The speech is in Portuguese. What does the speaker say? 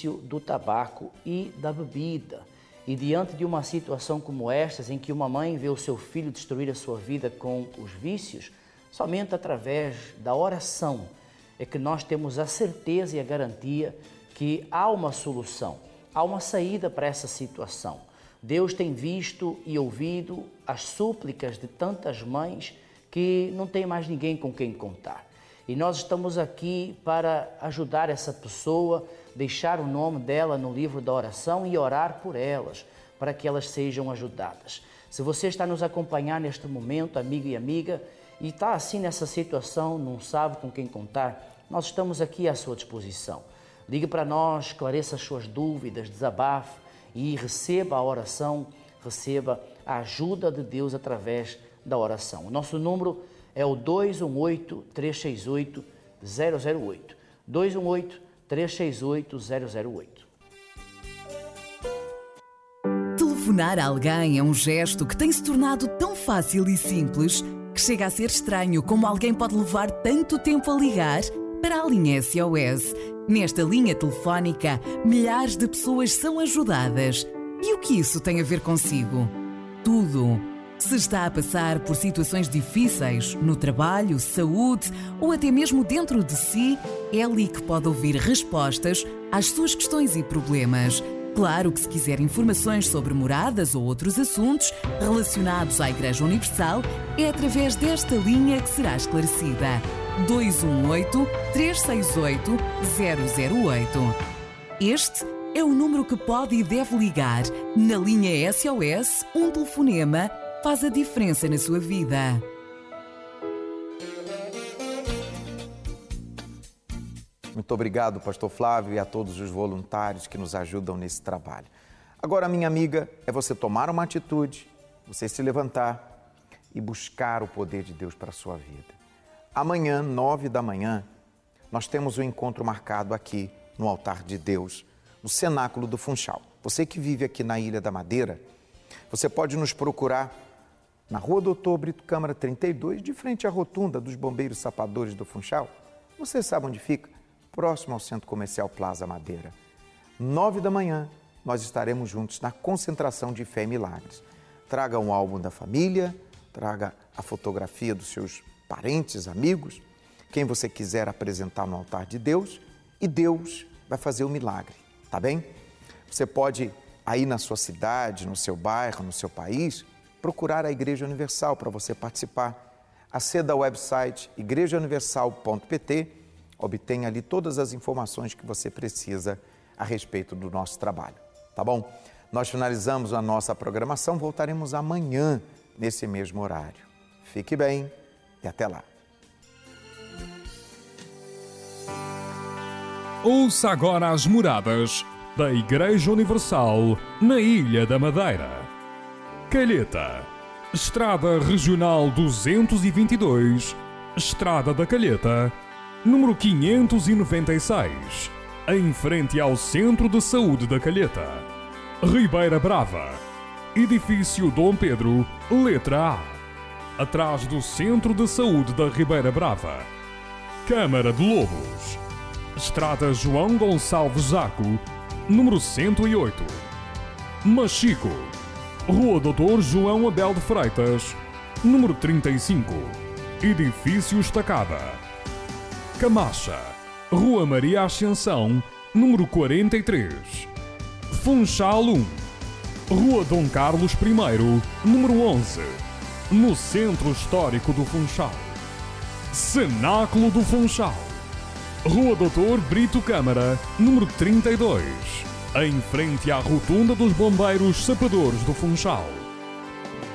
vício do tabaco e da bebida. E diante de uma situação como estas, em que uma mãe vê o seu filho destruir a sua vida com os vícios, somente através da oração é que nós temos a certeza e a garantia que há uma solução, há uma saída para essa situação. Deus tem visto e ouvido as súplicas de tantas mães que não tem mais ninguém com quem contar. E nós estamos aqui para ajudar essa pessoa, deixar o nome dela no livro da oração e orar por elas, para que elas sejam ajudadas. Se você está nos acompanhar neste momento, amigo e amiga, e está assim nessa situação, não sabe com quem contar, nós estamos aqui à sua disposição. Ligue para nós, esclareça as suas dúvidas, desabafe e receba a oração, receba a ajuda de Deus através da oração. O nosso número é o 218-368-008. 218-368-008. Telefonar a alguém é um gesto que tem se tornado tão fácil e simples que chega a ser estranho como alguém pode levar tanto tempo a ligar para a linha SOS. Nesta linha telefónica, milhares de pessoas são ajudadas. E o que isso tem a ver consigo? Tudo. Se está a passar por situações difíceis no trabalho, saúde ou até mesmo dentro de si, é ali que pode ouvir respostas às suas questões e problemas. Claro que se quiser informações sobre moradas ou outros assuntos relacionados à Igreja Universal, é através desta linha que será esclarecida. 218-368-008. Este é o número que pode e deve ligar. Na linha SOS, um telefonema faz a diferença na sua vida. Muito obrigado, Pastor Flávio, e a todos os voluntários que nos ajudam nesse trabalho. Agora, minha amiga, é você tomar uma atitude, você se levantar e buscar o poder de Deus para a sua vida. Amanhã, 9 da manhã, nós temos um encontro marcado aqui no altar de Deus, no Cenáculo do Funchal. Você que vive aqui na Ilha da Madeira, você pode nos procurar na Rua Doutor Brito Câmara 32, de frente à rotunda dos Bombeiros Sapadores do Funchal. Você sabe onde fica? Próximo ao Centro Comercial Plaza Madeira. 9 da manhã, nós estaremos juntos na concentração de fé e milagres. Traga um álbum da família, traga a fotografia dos seus parentes, amigos, quem você quiser apresentar no altar de Deus, e Deus vai fazer o milagre, tá bem? Você pode, aí na sua cidade, no seu bairro, no seu país, procurar a Igreja Universal para você participar. Aceda ao website igrejauniversal.pt, obtenha ali todas as informações que você precisa a respeito do nosso trabalho, tá bom? Nós finalizamos a nossa programação, voltaremos amanhã nesse mesmo horário. Fique bem e até lá. Ouça agora as moradas da Igreja Universal na Ilha da Madeira. Calheta, Estrada Regional 222, Estrada da Calheta, número 596, em frente ao Centro de Saúde da Calheta. Ribeira Brava, Edifício Dom Pedro, letra A, atrás do Centro de Saúde da Ribeira Brava. Câmara de Lobos, Estrada João Gonçalves Zaco, número 108. Machico, Rua Doutor João Abel de Freitas, número 35, Edifício Estacada. Camacha, Rua Maria Ascensão, número 43. Funchal 1, Rua Dom Carlos I, número 11, no Centro Histórico do Funchal. Cenáculo do Funchal, Rua Doutor Brito Câmara, número 32, em frente à rotunda dos Bombeiros Sapadores do Funchal.